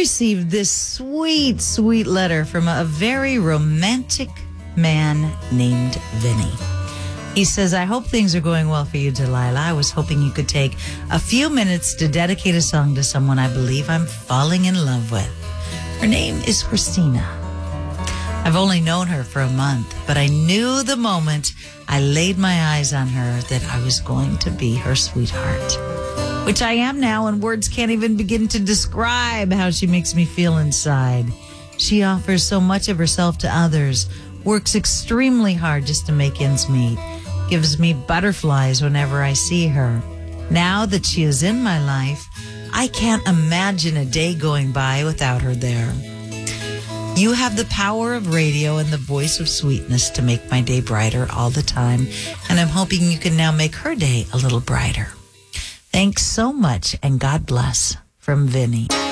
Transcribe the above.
received this sweet, sweet letter from a very romantic man named Vinny. He says, I hope things are going well for you, Delilah. I was hoping you could take a few minutes to dedicate a song to someone I believe I'm falling in love with. Her name is Christina. I've only known her for a month, but I knew the moment I laid my eyes on her that I was going to be her sweetheart. Which I am now, and words can't even begin to describe how she makes me feel inside. She offers so much of herself to others, works extremely hard just to make ends meet, gives me butterflies whenever I see her. Now that she is in my life, I can't imagine a day going by without her there. You have the power of radio and the voice of sweetness to make my day brighter all the time, and I'm hoping you can now make her day a little brighter. Thanks so much, and God bless. From Vinny.